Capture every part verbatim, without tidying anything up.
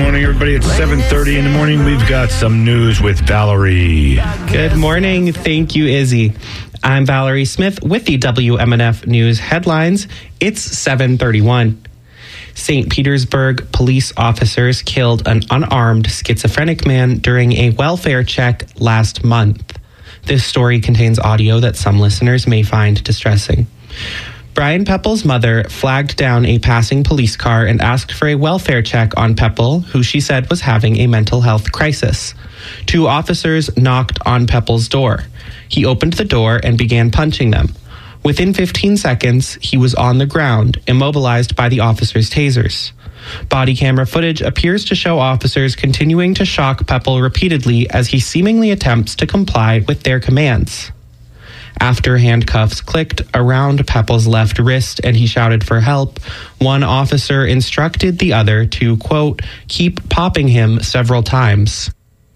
morning, everybody. It's seven thirty in the morning. We've got some news with Valerie. Good morning. Thank you, Izzy. I'm Valerie Smith with the W M N F News headlines. It's seven thirty-one. Saint Petersburg police officers killed an unarmed schizophrenic man during a welfare check last month. This story contains audio that some listeners may find distressing. Brian Pepple's mother flagged down a passing police car and asked for a welfare check on Pepple, who she said was having a mental health crisis. Two officers knocked on Pepple's door. He opened the door and began punching them. Within fifteen seconds, he was on the ground, immobilized by the officers' tasers. Body camera footage appears to show officers continuing to shock Pepple repeatedly as he seemingly attempts to comply with their commands. After handcuffs clicked around Pepple's left wrist and he shouted for help, one officer instructed the other to, quote, keep popping him several times.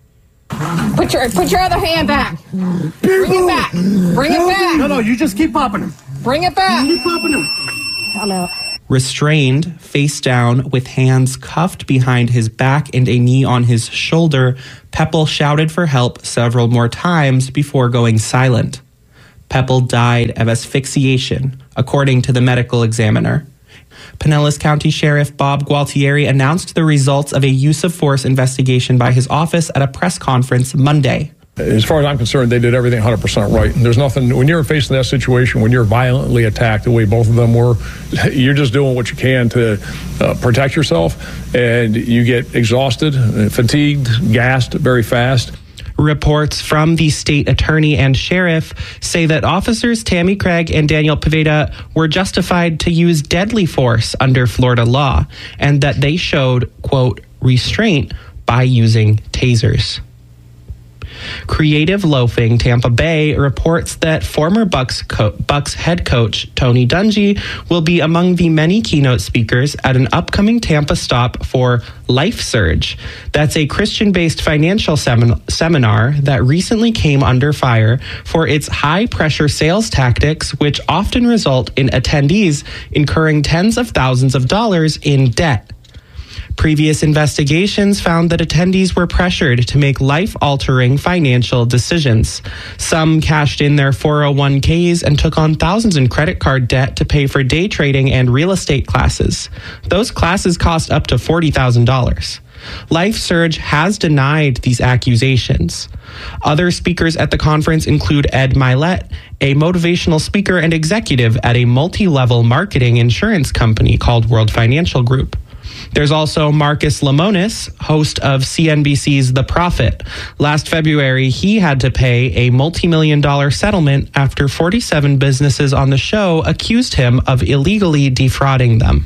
Put your put your other hand back. Bring it back. Bring it back. No, no, you just keep popping him. Bring it back. Keep popping him. I'm out. Restrained, face down, with hands cuffed behind his back and a knee on his shoulder, Pepple shouted for help several more times before going silent. Pepple died of asphyxiation, according to the medical examiner. Pinellas County Sheriff Bob Gualtieri announced the results of a use-of-force investigation by his office at a press conference Monday. As far as I'm concerned, they did everything one hundred percent right. And there's nothing, when you're facing that situation, when you're violently attacked the way both of them were, you're just doing what you can to uh, protect yourself, and you get exhausted, fatigued, gassed very fast. Reports from the state attorney and sheriff say that officers Tammy Craig and Daniel Paveda were justified to use deadly force under Florida law, and that they showed, quote, restraint by using tasers. Creative Loafing Tampa Bay reports that former Bucks, co- Bucks head coach Tony Dungy will be among the many keynote speakers at an upcoming Tampa stop for Life Surge. That's a Christian-based financial sem- seminar that recently came under fire for its high-pressure sales tactics, which often result in attendees incurring tens of thousands of dollars in debt. Previous investigations found that attendees were pressured to make life-altering financial decisions. Some cashed in their four oh one k's and took on thousands in credit card debt to pay for day trading and real estate classes. Those classes cost up to forty thousand dollars. Life Surge has denied these accusations. Other speakers at the conference include Ed Milet, a motivational speaker and executive at a multi-level marketing insurance company called World Financial Group. There's also Marcus Lemonis, host of C N B C's The Profit. Last February, he had to pay a multi-million dollar settlement after forty-seven businesses on the show accused him of illegally defrauding them.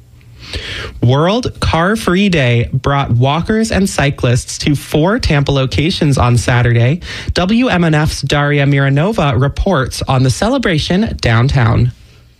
World Car Free Day brought walkers and cyclists to four Tampa locations on Saturday. W M N F's Daria Miranova reports on the celebration downtown.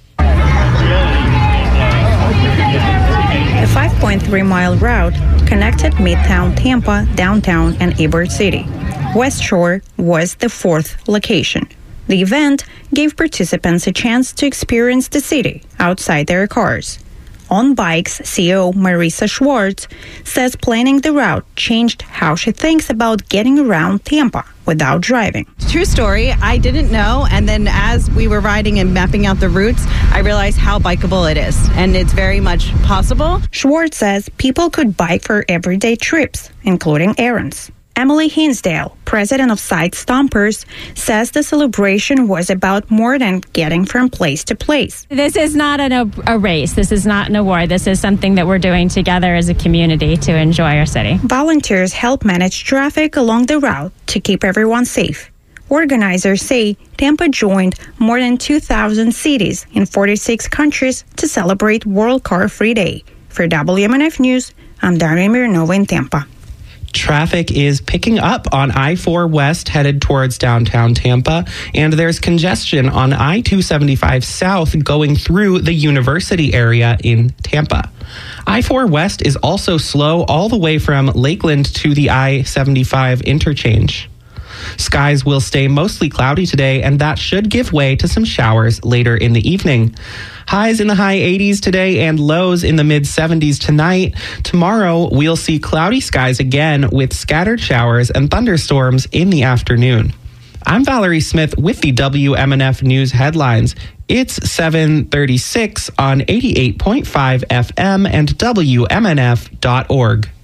A five point three mile route connected Midtown Tampa, downtown, and Ybor City. West Shore was the fourth location. The event gave participants a chance to experience the city outside their cars. On Bikes, C E O Marisa Schwartz says planning the route changed how she thinks about getting around Tampa without driving. True story. I didn't know, and then as we were riding and mapping out the routes, I realized how bikeable it is, and it's very much possible. Schwartz says people could bike for everyday trips, including errands. Emily Hinsdale, president of Side Stompers, says the celebration was about more than getting from place to place. This is not an, a race. This is not an award. This is something that we're doing together as a community to enjoy our city. Volunteers help manage traffic along the route to keep everyone safe. Organizers say Tampa joined more than two thousand cities in forty-six countries to celebrate World Car Free Day. For W M N F News, I'm Daria Miranova in Tampa. Traffic is picking up on I four West headed towards downtown Tampa, and there's congestion on I two seventy-five South going through the University area in Tampa. I four West is also slow all the way from Lakeland to the I seventy-five interchange. Skies will stay mostly cloudy today, and that should give way to some showers later in the evening. Highs in the high eighties today and lows in the mid seventies tonight. Tomorrow, we'll see cloudy skies again with scattered showers and thunderstorms in the afternoon. I'm Valerie Smith with the W M N F News headlines. It's seven thirty-six on eighty-eight point five F M and W M N F dot org.